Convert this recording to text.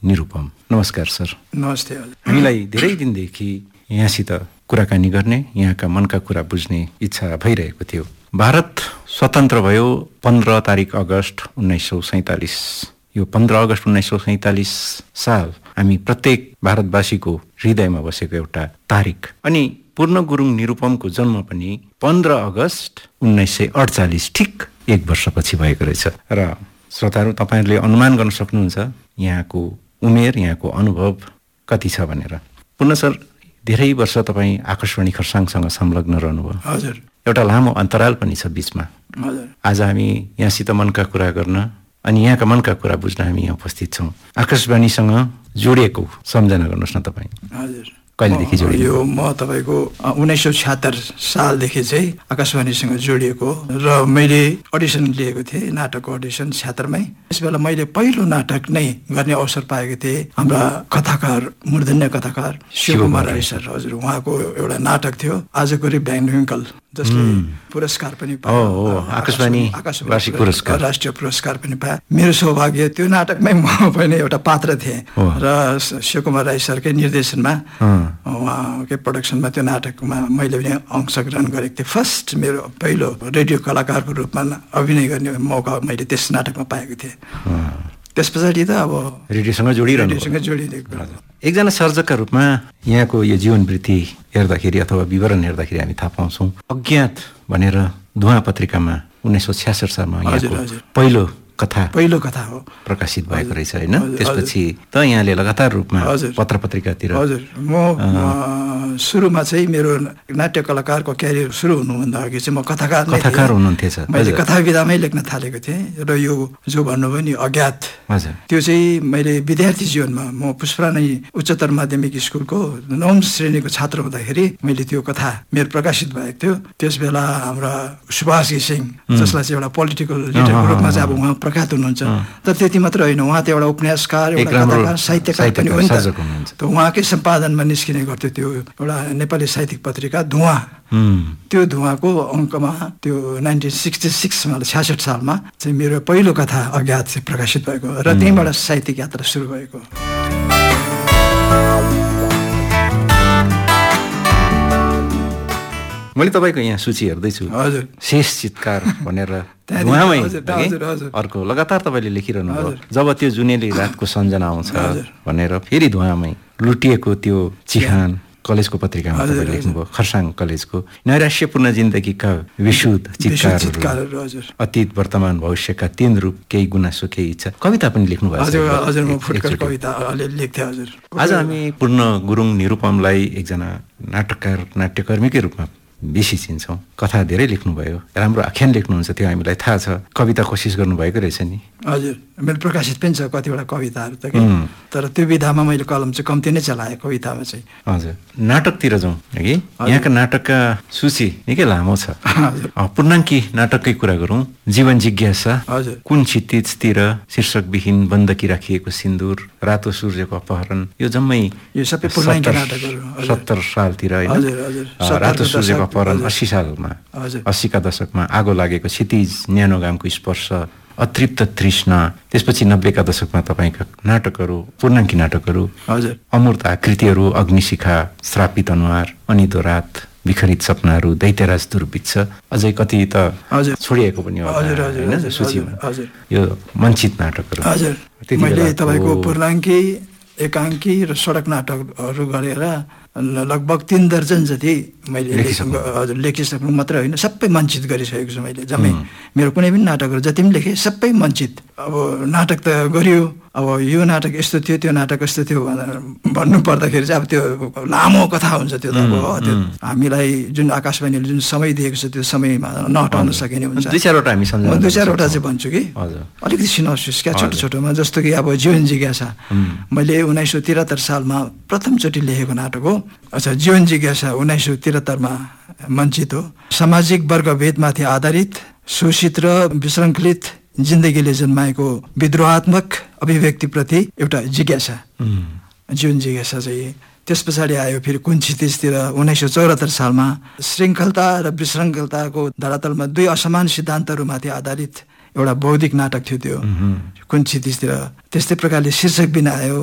निरुपम। नमस्कार सर। नमस्ते। हामीलाई धेरै दिनदेखि यहाँसित कुराकानी गर्ने, यहाँका मनका कुरा बुझ्ने इच्छा भइरहेको थियो। भारत स्वतन्त्र भयो 15 तारिक अगस्त 1947। यो 15 अगस्त 1947 साल हामी प्रत्येक भारतवासीको हृदयमा बसेको एउटा तारिक। अनि पूर्ण गुरुङ निरुपमको जन्म पनि 15 अगस्त 1948 ठिक 1 वर्षपछि भएको रहेछ। र श्रोताहरू, तपाईहरुले अनुमान गर्न सक्नुहुन्छ यहाँको उमेर, यहाँको अनुभव कति छ भनेर। पूर्ण सर, धेरै वर्ष तपाईँ आकाशवाणी खरसाङसँग संलग्न रहनुभयो। हजुर। एउटा लामो अन्तराल पनि छ बीचमा। हजुर। आज हामी यहाँसित मनका कुरा गर्न अनि यहाँका मनका कुरा बुझ्न हामी यहाँ उपस्थित छौँ। आकाशवाणीसँग जोडिएको सम्झना गर्नुहोस् न तपाईँ। हजुर। कहिलेदेखि जोडिएको? यो म तपाईँको 1976 सालदेखि चाहिँ आकाशवाणीसँग जोडिएको र मैले अडिसन लिएको थिएँ, नाटकको अडिसन 76 मै। त्यसबेला मैले पहिलो नाटक नै गर्ने अवसर पाएको थिएँ। हाम्रा कथाकार, मूर्धन्य कथाकार शिवकुमार राई सर, हजुर, उहाँको एउटा नाटक थियो आजको भ्यानविङ्कल, जसले पुरस्कार पनि पायो, आकाशवाणी वार्षिक पुरस्कार, राष्ट्रिय पुरस्कार पनि पायो। मेरो सौभाग्य, त्यो नाटकमै म पनि एउटा पात्र थिएँ र शिवकुमार राई सरकै निर्देशनमा उहाँकै प्रोडक्सनमा त्यो नाटकमा मैले पनि अंशग्रहण गरेको थिएँ। फर्स्ट मेरो पहिलो रेडियो कलाकारको रूपमा अभिनय गर्ने मौका मैले त्यस नाटकमा पाएको थिएँ। त्यस पछाडि त अब रेडियोसँग जोडिदिएको। एकजना सर्जकका रूपमा यहाँको यो जीवनवृत्ति हेर्दाखेरि अथवा विवरण हेर्दाखेरि हामी थाहा पाउँछौँ, अज्ञात भनेर धुवा पत्रिकामा 1966 सालमा यहाँको पहिलो कथा हो प्रकाशित भएको रहेछ, होइन? त्यसपछि त यहाँले लगातार रूपमा पत्र पत्रिकातिर। हजुर, म सुरुमा चाहिँ मेरो नाट्य कलाकारको क्यारियर सुरु हुनुभन्दा अघि चाहिँ म कथाकार हुनुहुन्थ्यो। मैले कथा विधामै लेख्न थालेको थिएँ र यो जो भन्नुभयो नि अज्ञात, त्यो चाहिँ मैले विद्यार्थी जीवनमा म पुष्परानी उच्चतर माध्यमिक स्कुलको 9औं श्रेणीको छात्र हुँदाखेरि मैले त्यो कथा मेरो प्रकाशित भएको थियो। त्यस बेला हाम्रा सुभाष घिसिङ, जसलाई चाहिँ एउटा पोलिटिकल लिडरको रूपमा चाहिँ अब उहाँ प्रख्यात हुनुहुन्छ, तर त्यति मात्र होइन, उहाँ त एउटा उपन्यासकार, एउटा कथाकार, साहित्यकार पनि हो नि त। उहाँकै सम्पादनमा निस्किने गर्थ्यो त्यो एउटा नेपाली साहित्यिक पत्रिका धुवा। त्यो धुवाको अङ्कमा त्यो 1966 सालमा चाहिँ मेरो पहिलो कथा अज्ञात चाहिँ प्रकाशित भएको र त्यहीँबाट साहित्यिक यात्रा सुरु भएको। मैले तपाईँको यहाँ सूची हेर्दैछु। हजुर। शेष चितकार भनेर धुवामै अर्को लगातार तपाईँले लेखिरहनु भयो। जब त्यो जुनेली रातको सम्झना आउँछ भनेर फेरि धुवामै लुटिएको त्यो चिहान कलेजको पत्रिकामा तपाईँले लेख्नुभयो, खरसाङ कलेजको नैराश्यपूर्ण जिन्दगीका विशुद्ध चितकारहरू, अतीत वर्तमान भविष्यका 3 रूप, केही गुनासो केही इच्छा, कविता पनि लेख्नु भएको छ। हजुर, म फुटकर कविता लेख्थे। हजुर। आज हामी पूर्ण गुरुङ निरुपमलाई एकजना नाटककार, नाट्यकर्मीकै रूपमा बेसी चिन्छौँ। कथा धेरै लेख्नुभयो, राम्रो आख्यान लेख्नुहुन्छ, त्यो हामीलाई थाहा छ। कविता कोसिस गर्नुभएको रहेछ नि? हजुर, मेरो प्रकाशित पनि छ कतिवटा कविताहरू त, तर त्यो विधामा मैले कलम चाहिँ कम्ती नै चलाएँ कवितामा चाहिँ। हजुर, नाटकतिर जाउँ कि यहाँका नाटकका सूची निकै लामो छ। पूर्णाङ्की नाटककै कुरा गरौँ। जीवन जिज्ञासा, कुन क्षितिजतिर, शीर्षकविहीन बन्दकी राखिएको सिन्दुर, रातो सूर्यको अपहरण, यो जम्मै यो सबै पूर्णाङ्की नाटकहरू 70 सालतिर, होइन? रातो सूर्यको अपहरण 80 सालमा, 80 का दशकमा, आगो लागेको क्षितिज, न्यानोगामको स्पर्श, अतृप्त तृष्णा, त्यसपछि 90 का दशकमा तपाईँका नाटकहरू, पूर्णाङ्की नाटकहरू, अमूर्त आकृतिहरू, अग्निशिखा, श्रापित अनुहार, अनिदो रात, विखरित सपनाहरू, दैत्यराज दुर्बिच्छ, अझै कति त छोडिएको पनि हो होइन सूचीमा। यो मञ्चित नाटकहरू। हजुर, मैले तपाईँको पूर्णाङ्की, एकाङ्की र सडक नाटकहरू गरेर लगभग 3 दर्जन जति मैले लेखिसक्नु मात्रै होइन, सबै मञ्चित गरिसकेको छु मैले। जम्मै मेरो कुनै पनि नाटकहरू जति पनि लेखेँ सबै मञ्चित। अब नाटक त गरियो, अब यो नाटक यस्तो थियो, त्यो नाटक यस्तो थियो भन्नु पर्दाखेरि चाहिँ अब त्यो लामो कथा हुन्छ। त्यो त अब त्यो हामीलाई जुन आकाशवाणीले जुन समय दिएको छ त्यो समयमा नहटाउन सकिने हुन्छ। 2-4वटा हामी सम्झाउँ। 2-4वटा चाहिँ भन्छु कि अलिकति सिनोप्सिस क्या, छोटो छोटोमा। जस्तो कि अब जीवन जिज्ञासा मैले 1973 सालमा प्रथमचोटि लेखेको नाटक हो। अच्छा, जीवन जिज्ञासा 1973 मा मञ्चित हो। सामाजिक वर्गभेदमाथि आधारित, शोषित र विशृङ्खलित जिन्दगीले जन्माएको विद्रोहात्मक अभिव्यक्तिप्रति एउटा जिज्ञासा, जीवन जिज्ञासा चाहिँ। त्यस पछाडि आयो फेरि कुन क्षितिजतिर 1974 सालमा, श्रृङ्खलता र विशृङ्खलताको धरातलमा 2 असमान सिद्धान्तहरूमाथि आधारित एउटा बौद्धिक नाटक थियो त्यो, कुन क्षितिजतिर। त्यस्तै प्रकारले शीर्षक बिना आयो